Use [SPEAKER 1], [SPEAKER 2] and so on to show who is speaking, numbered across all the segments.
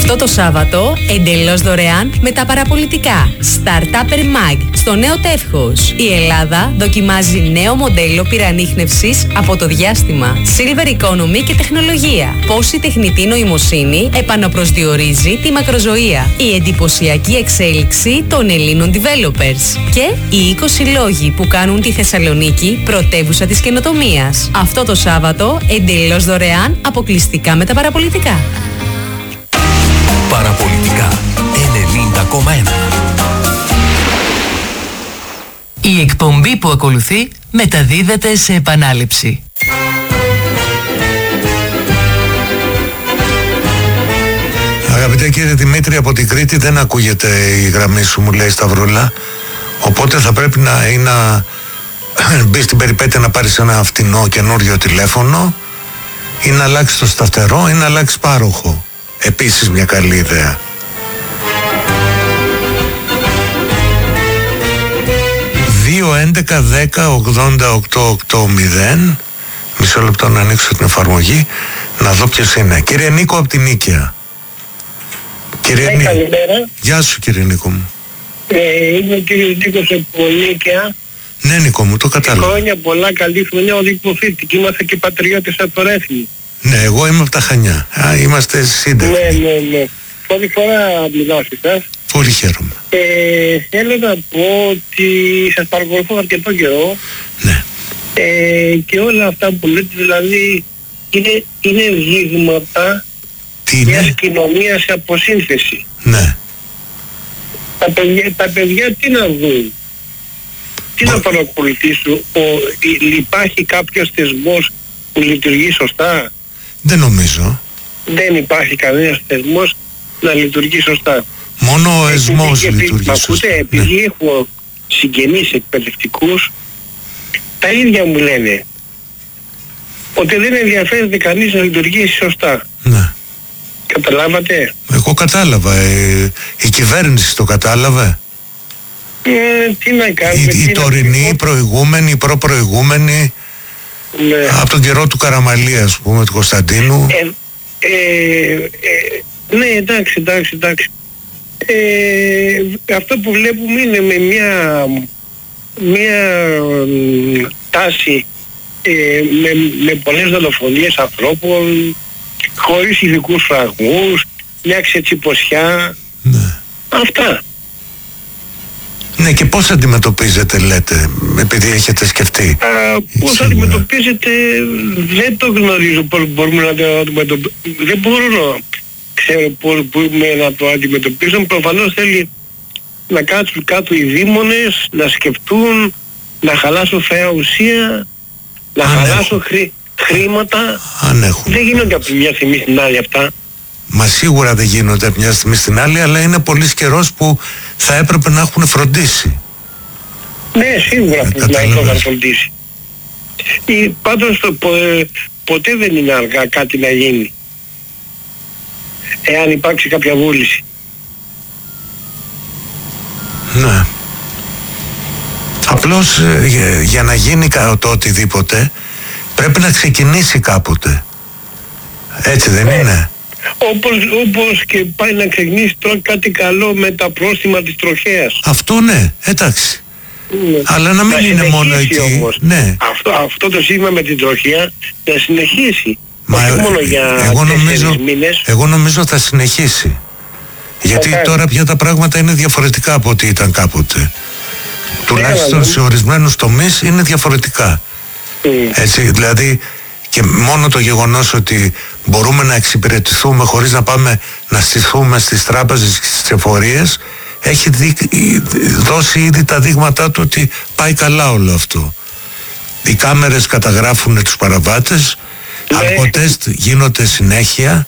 [SPEAKER 1] Αυτό το Σάββατο, εντελώς δωρεάν με τα παραπολιτικά. Startupper Mag, στο νέο τεύχος. Η Ελλάδα δοκιμάζει νέο μοντέλο πυρανίχνευσης από το διάστημα. Silver Economy και τεχνολογία. Πώς η τεχνητή νοημοσύνη επαναπροσδιορίζει τη μακροζωία. Η εντυπωσιακή εξέλιξη των Ελλήνων developers. Και οι 20 λόγοι που κάνουν τη Θεσσαλονίκη πρωτεύουσα της καινοτομίας. Αυτό το Σάββατο, εντελώς δωρεάν, αποκλειστικά με τα παραπολιτικά.
[SPEAKER 2] Παραπολιτικά 90,1.
[SPEAKER 3] Η εκπομπή που ακολουθεί μεταδίδεται σε επανάληψη.
[SPEAKER 4] Αγαπητέ κύριε Δημήτρη, από την Κρήτη δεν ακούγεται η γραμμή σου, μου λέει Σταυρούλα. Οπότε θα πρέπει να μπει στην περιπέτεια να πάρεις ένα φτηνό καινούριο τηλέφωνο ή να αλλάξεις το σταθερό ή να αλλάξεις πάροχο. Επίσης μια καλή ιδέα. 2-11-10-88-8-0. Μισό λεπτό να ανοίξω την εφαρμογή να δω ποιος είναι. Κύριε Νίκο από την Νίκαια. Κύριε Νίκο.
[SPEAKER 5] Καλημέρα.
[SPEAKER 4] Γεια σου κύριε Νίκο μου.
[SPEAKER 5] Είμαι ο κύριος Νίκος από Νίκαια.
[SPEAKER 4] Ναι Νίκο μου, το κατάλαβα.
[SPEAKER 5] Χρόνια πολλά, καλή χρονιά, οδικοθήτικη. Είμαστε και πατριώτες από το Ρέθμι.
[SPEAKER 4] Ναι, εγώ είμαι από τα Χανιά. Είμαστε σύντεχνοι.
[SPEAKER 5] Ναι. Πρώτη φορά μιλάω σε εσάς.
[SPEAKER 4] Πολύ χαίρομαι.
[SPEAKER 5] Θέλω να πω ότι σας παρακολουθώ αρκετό καιρό.
[SPEAKER 4] Ναι.
[SPEAKER 5] Και όλα αυτά που λέτε δηλαδή είναι δείγματα μιας κοινωνίας σε αποσύνθεση.
[SPEAKER 4] Ναι.
[SPEAKER 5] Τα παιδιά τι να δουν, τι να παρακολουθήσουν, υπάρχει κάποιος θεσμός που λειτουργεί σωστά?
[SPEAKER 4] Δεν νομίζω.
[SPEAKER 5] Δεν υπάρχει κανένας θεσμός να λειτουργεί σωστά.
[SPEAKER 4] Μόνο ο εσμός λειτουργεί σωστά.
[SPEAKER 5] Επειδή έχω συγγενείς εκπαιδευτικούς, τα ίδια μου λένε ότι δεν ενδιαφέρεται κανείς να λειτουργήσει σωστά.
[SPEAKER 4] Ναι.
[SPEAKER 5] Καταλάβατε?
[SPEAKER 4] Εγώ κατάλαβα. Η κυβέρνηση το κατάλαβε.
[SPEAKER 5] Τι να κάνουμε.
[SPEAKER 4] Η τωρινή, η προηγούμενη, η προπροηγούμενη.
[SPEAKER 5] Ναι.
[SPEAKER 4] Από τον καιρό του Καραμαλή, ας πούμε, του Κωνσταντίνου.
[SPEAKER 5] Ναι, εντάξει. Αυτό που βλέπουμε είναι με μια τάση με πολλές δολοφονίες ανθρώπων, χωρίς ειδικούς φραγμούς, μια ξετσιποσιά.
[SPEAKER 4] Ναι.
[SPEAKER 5] Αυτά.
[SPEAKER 4] Ναι, και πώς αντιμετωπίζετε, λέτε, επειδή έχετε σκεφτεί?
[SPEAKER 5] Πώς αντιμετωπίζετε, δεν το γνωρίζω πώς μπορούμε να το αντιμετωπίσουμε. Δεν μπορώ να ξέρω πώς μπορούμε να το αντιμετωπίσουμε. Προφανώς θέλει να κάτσουν κάτω οι δήμονες, να σκεφτούν, να χαλάσουν φαία ουσία, να χαλάσουν χρήματα. Δεν γίνονται από μια στιγμή στην άλλη αυτά.
[SPEAKER 4] Μα σίγουρα δεν γίνονται από μια στιγμή στην άλλη, αλλά είναι πολύς καιρός που θα έπρεπε να έχουν φροντίσει.
[SPEAKER 5] Ναι, σίγουρα που να έχουν φροντίσει. Πάντως ποτέ δεν είναι αργά κάτι να γίνει, εάν υπάρξει κάποια βούληση.
[SPEAKER 4] Ναι. Απλώς για να γίνει το οτιδήποτε πρέπει να ξεκινήσει κάποτε. Έτσι δεν είναι?
[SPEAKER 5] Όπως και πάει να ξεκινήσει τώρα κάτι καλό με τα πρόστιμα της τροχέας.
[SPEAKER 4] Αυτό ναι, εντάξει. Ναι. Αλλά να μην είναι μόνο εκεί. Όμως.
[SPEAKER 5] Ναι. Αυτό το σύστημα με την τροχέα να συνεχίσει. Όχι μόνο για 4 μήνες.
[SPEAKER 4] Εγώ νομίζω θα συνεχίσει. Γιατί τώρα πια τα πράγματα είναι διαφορετικά από ό,τι ήταν κάποτε. Τουλάχιστον σε ορισμένους τομείς είναι διαφορετικά. Έτσι, δηλαδή και μόνο το γεγονός ότι μπορούμε να εξυπηρετηθούμε χωρίς να πάμε να στηθούμε στις τράπεζες και στις εφορίες έχει δώσει ήδη τα δείγματά του ότι πάει καλά όλο αυτό. Οι κάμερες καταγράφουν τους παραβάτες, αλκοτέστ γίνονται συνέχεια.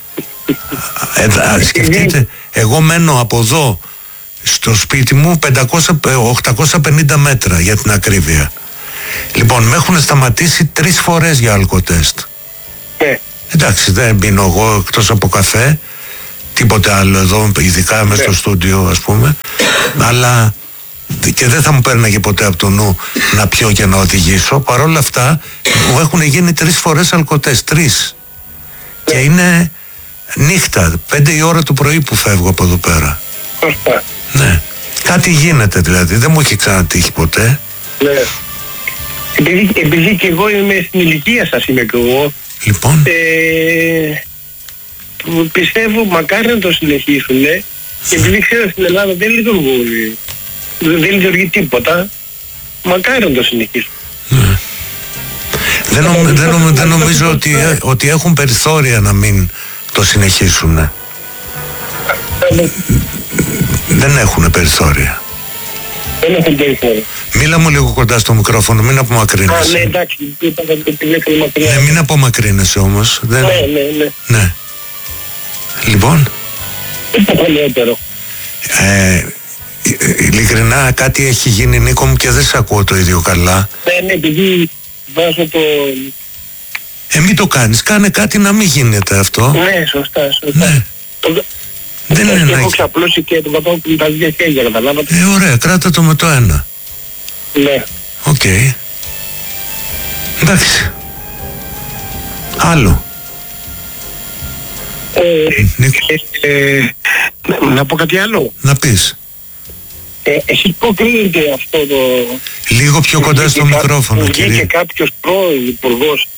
[SPEAKER 4] Σκεφτείτε, εγώ μένω από εδώ στο σπίτι μου 850 μέτρα για την ακρίβεια. Λοιπόν, με έχουν σταματήσει 3 φορές για αλκοτέστ. Εντάξει, δεν πίνω εγώ εκτός από καφέ, τίποτε άλλο εδώ, ειδικά μέσα στο στούντιο ας πούμε, αλλά και δεν θα μου πέρναγε ποτέ από το νου να πιω και να οδηγήσω. Παρ' όλα αυτά μου έχουν γίνει 3 φορές αλκοτέστ, 3. Και είναι Νύχτα, 5 η ώρα το πρωί που φεύγω από εδώ πέρα.
[SPEAKER 5] Σωστά.
[SPEAKER 4] Ναι. Κάτι γίνεται δηλαδή, δεν μου έχει ξανατύχει ποτέ.
[SPEAKER 5] Ναι. Επειδή και εγώ είμαι στην ηλικία σας, είμαι και εγώ.
[SPEAKER 4] Λοιπόν.
[SPEAKER 5] Πιστεύω μακάρι να το συνεχίσουν, και επειδή ξέρω στην Ελλάδα δεν λειτουργεί τίποτα, μακάρι να το συνεχίσουν.
[SPEAKER 4] Ναι. Δεν νομίζω ότι έχουν περιθώρια να μην το συνεχίσουν. Δεν έχουν περιθώρια.
[SPEAKER 5] Δεν έχουν περιθώρια.
[SPEAKER 4] Μίλα μου λίγο κοντά στο μικρόφωνο, μην απομακρύνεσαι.
[SPEAKER 5] Ναι, εντάξει, είπατε ότι τη λέξη μακριά.
[SPEAKER 4] Ναι, μην απομακρύνεσαι όμως.
[SPEAKER 5] Ναι.
[SPEAKER 4] Ναι. Λοιπόν.
[SPEAKER 5] Είναι το χαμηλότερο.
[SPEAKER 4] Ειλικρινά κάτι έχει γίνει, Νίκο μου, και δεν σε ακούω το ίδιο καλά.
[SPEAKER 5] Ναι, επειδή βάζω το...
[SPEAKER 4] Μην το κάνεις, κάνε κάτι να μην γίνεται αυτό.
[SPEAKER 5] Ναι, σωστά.
[SPEAKER 4] Ναι. Δεν είναι να...
[SPEAKER 5] Έχω ξαπλώσει και το πατώ που τα δύο χέρια, καταλάβατε.
[SPEAKER 4] Ωραία, κράτα το με το ένα.
[SPEAKER 5] Ναι.
[SPEAKER 4] Οκ. Εντάξει. Άλλο.
[SPEAKER 5] Να πω κάτι άλλο.
[SPEAKER 4] Να πεις.
[SPEAKER 5] Εσείς πώς κρίνετε αυτό το...
[SPEAKER 4] Λίγο πιο κοντά στο μικρόφωνο,
[SPEAKER 5] που
[SPEAKER 4] κύριε.
[SPEAKER 5] βγήκε κάποιος πρώην υπουργός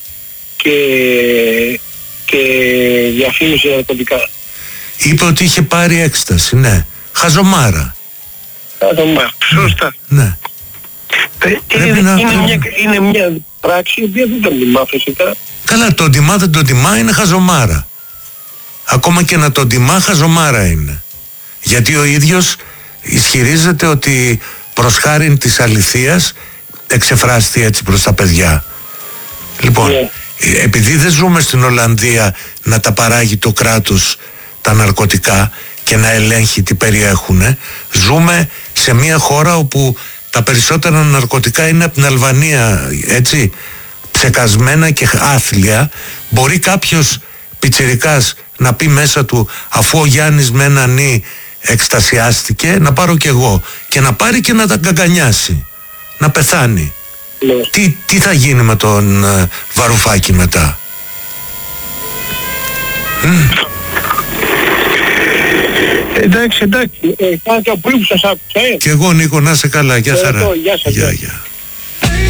[SPEAKER 5] και διαφήμισε ναρκωτικά.
[SPEAKER 4] Είπε ότι είχε πάρει έκσταση, ναι. Χαζομάρα.
[SPEAKER 5] Σωστά.
[SPEAKER 4] Ναι.
[SPEAKER 5] Είναι μια πράξη η οποία δεν τον τιμά φυσικά.
[SPEAKER 4] Καλά, τον τιμά δεν τον τιμά, είναι χαζομάρα. Ακόμα και να τον τιμά, χαζομάρα είναι. Γιατί ο ίδιος ισχυρίζεται ότι προς χάριν της αληθείας εξεφράστη έτσι προς τα παιδιά. Λοιπόν, επειδή δεν ζούμε στην Ολλανδία να τα παράγει το κράτος τα ναρκωτικά και να ελέγχει τι περιέχουνε, ζούμε σε μια χώρα όπου τα περισσότερα ναρκωτικά είναι από την Αλβανία, έτσι, ψεκασμένα και άθλια. Μπορεί κάποιος πιτσιρικάς να πει μέσα του, αφού ο Γιάννης με ένα νι εκστασιάστηκε, να πάρω κι εγώ, και να πάρει και να τα γκαγκανιάσει, να πεθάνει. Τι θα γίνει με τον Βαρουφάκη μετά?
[SPEAKER 5] Εντάξει. Πάτε από πριν που σας άκουσα.
[SPEAKER 4] Και εγώ, Νίκο, να είσαι καλά. Γεια χαρά.
[SPEAKER 5] Γεια σας.
[SPEAKER 4] Γεια.